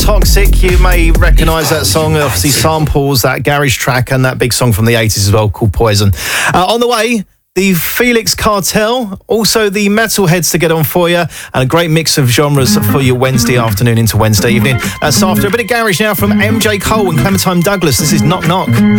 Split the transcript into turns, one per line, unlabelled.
Toxic. You may recognise that song. It obviously samples that garage track and that big song from the 80s as well called Poison. On the way, the Felix Cartel, also the Metalheads to get on for you, and a great mix of genres for your Wednesday afternoon into Wednesday evening. That's after a bit of garage now from MJ Cole and Clementine Douglas. This is Knock Knock.